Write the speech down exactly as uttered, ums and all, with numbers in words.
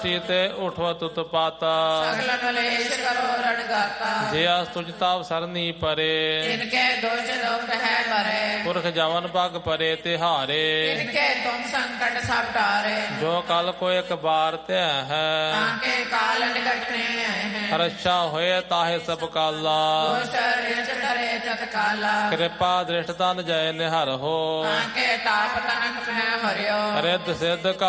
ਦ੍ਰਿਸ਼ਟੀ ਤੇ ਉਠਵਤ ਉਤਪਾਤਾ ਸਗਲ ਕਲੇਸ਼ ਕਰੋ ਰਣਗਾਤਾ ਜੇ ਅਸ ਤੁਝ ਤਾਪ ਸਰਨੀ ਪਰੇ ਤਿਨਕੇ ਦੋਸ਼ ਦੋਖ ਹੈ ਮਰੇ ਪੁਰਖ ਜਵਨ ਪਗ ਪਰੇ ਤਿਹਾਰੇ ਤਿਨਕੇ ਤੁਮ ਸੰਕਟ ਸਭ ਟਾਰੇ ਜੋ ਕਲ ਕੋ ਇੱਕ ਬਾਰ ਧਿਆ ਹੈ ਤਾਕੇ ਕਾਲ ਨਿਕਟਨੇ ਹੈ ਰਛਾ ਹੋਏ ਤਾਹੇ ਸਭ ਕਾਲਾ ਦੋਸ਼ਰ ਰਿਚ ਡਰੇ ਤਤਕਾਲਾ ਕਿਰਪਾ ਦ੍ਰਿਸ਼ਟ ਤਨ ਜੈ ਨਿਹਰ ਹੋ ਤਾਕੇ ਤਾਪ ਤਨਕ ਮੈਂ ਹਰਿਓ ਰਿੱਧ ਸਿੱਧ